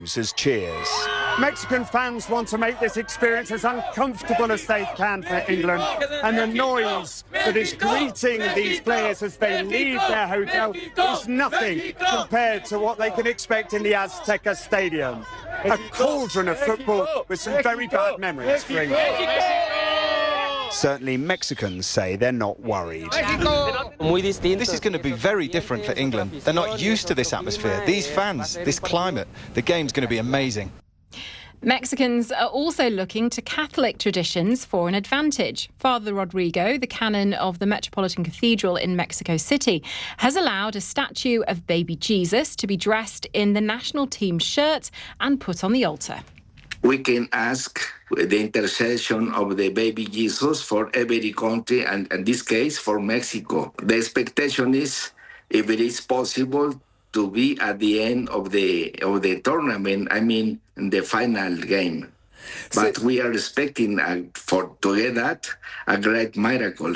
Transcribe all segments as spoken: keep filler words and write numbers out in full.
As cheers. Mexican fans want to make this experience as uncomfortable as they can for England, and the noise that is greeting these players as they leave their hotel is nothing compared to what they can expect in the Azteca Stadium. A cauldron of football with some very bad memories for England. Certainly Mexicans say they're not worried. This is going to be very different for England. They're not used to this atmosphere, these fans, this climate. The game's going to be amazing. Mexicans are also looking to Catholic traditions for an advantage. Father Rodrigo, the canon of the Metropolitan Cathedral in Mexico City, has allowed a statue of baby Jesus to be dressed in the national team shirt and put on the altar. We can ask the intercession of the baby Jesus for every country, and in this case, for Mexico. The expectation is, if it is possible, to be at the end of the of the tournament, I mean, in the final game. But so, we are expecting, uh, for to get that, a great miracle.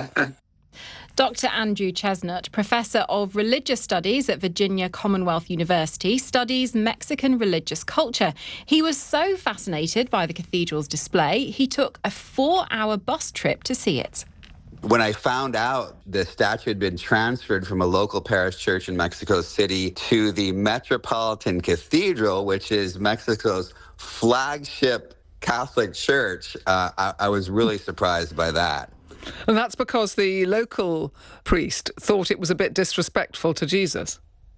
Doctor Andrew Chestnut, Professor of Religious Studies at Virginia Commonwealth University, studies Mexican religious culture. He was so fascinated by the cathedral's display, he took a four-hour bus trip to see it. When I found out the statue had been transferred from a local parish church in Mexico City to the Metropolitan Cathedral, which is Mexico's flagship Catholic church, uh, I, I was really surprised by that. And that's because the local priest thought it was a bit disrespectful to Jesus.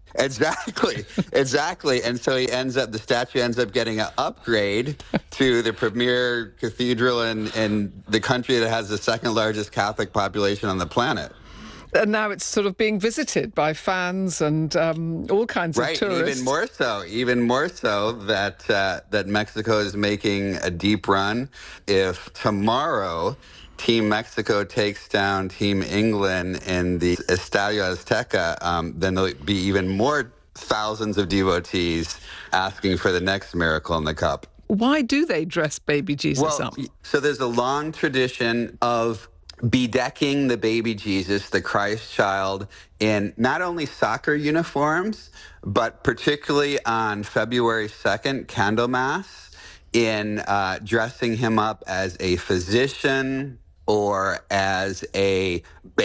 Exactly, exactly. And so he ends up, the statue ends up getting an upgrade to the premier cathedral in, in the country that has the second largest Catholic population on the planet. And now it's sort of being visited by fans and um, all kinds right, of tourists. Right, even more so, even more so that, uh, that Mexico is making a deep run. If tomorrow Team Mexico takes down Team England in the Estadio Azteca, um, then there'll be even more thousands of devotees asking for the next miracle in the cup. Why do they dress baby Jesus well, up? So there's a long tradition of bedecking the baby Jesus, the Christ child, in not only soccer uniforms, but particularly on February second, Candlemas, in uh, dressing him up as a physician, or as a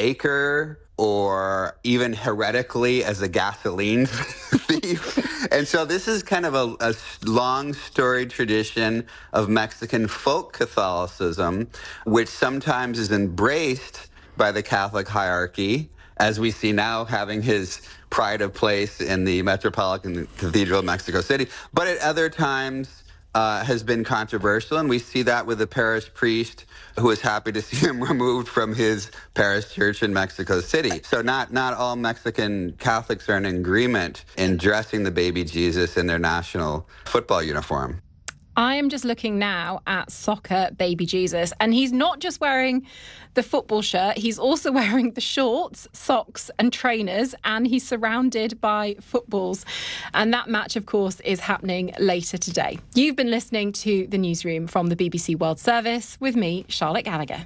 baker, or even heretically as a gasoline thief. And so this is kind of a, a long storied tradition of Mexican folk Catholicism, which sometimes is embraced by the Catholic hierarchy, as we see now having his pride of place in the Metropolitan Cathedral of Mexico City, but at other times uh, has been controversial, and we see that with the parish priest who is happy to see him removed from his parish church in Mexico City. So not, not all Mexican Catholics are in agreement in dressing the baby Jesus in their national football uniform. I am just looking now at soccer baby Jesus, and he's not just wearing the football shirt, he's also wearing the shorts, socks and trainers, and he's surrounded by footballs. And that match, of course, is happening later today. You've been listening to The Newsroom from the B B C World Service with me, Charlotte Gallagher.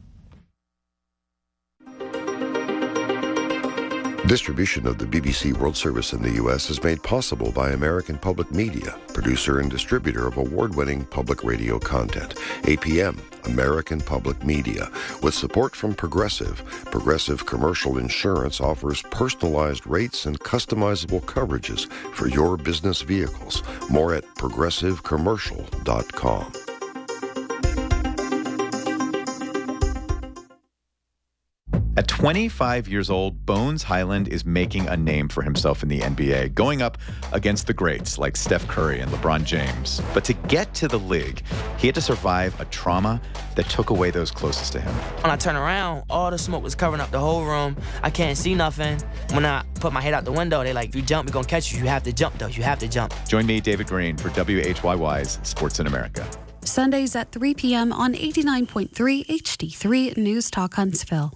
Distribution of the B B C World Service in the U S is made possible by American Public Media, producer and distributor of award-winning public radio content. A P M, American Public Media. With support from Progressive, Progressive Commercial Insurance offers personalized rates and customizable coverages for your business vehicles. More at progressive commercial dot com. At twenty-five years old, Bones Hyland is making a name for himself in the N B A, going up against the greats like Steph Curry and LeBron James. But to get to the league, he had to survive a trauma that took away those closest to him. When I turn around, all the smoke was covering up the whole room. I can't see nothing. When I put my head out the window, they like, if you jump, we're going to catch you. You have to jump, though. You have to jump. Join me, David Green, for W H Y Y's Sports in America. Sundays at three p.m. on eighty-nine point three H D three News Talk Huntsville.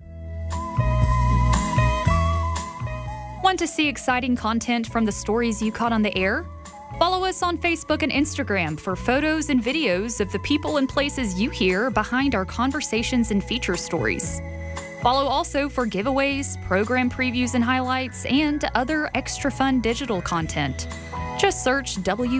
Want to see exciting content from the stories you caught on the air? Follow us on Facebook and Instagram for photos and videos of the people and places you hear behind our conversations and feature stories. Follow also for giveaways, program previews and highlights, and other extra fun digital content. Just search W